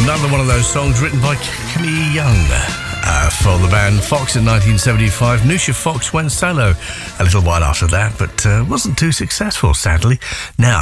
Another one of those songs written by Kenny Young for the band Fox in 1975. Nusha Fox went solo a little while after that, but wasn't too successful, sadly. Now,